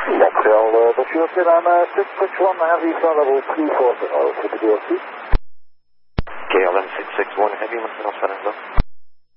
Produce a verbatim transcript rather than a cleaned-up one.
Montreal, uh, the fuel pin, I'm uh, six six one Heavy, flight level two four zero for the D L C. K L M six six one Heavy, Montreal, Fernando.